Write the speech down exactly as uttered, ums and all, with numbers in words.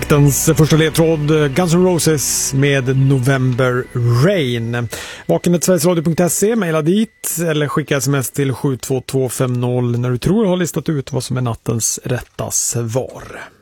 Nattens första ledtråd, Guns N' Roses med November Rain. Vakenet sverigesradio punkt se, mejla dit eller skicka sms till sju två två fem noll när du tror har listat ut vad som är nattens rätta svar.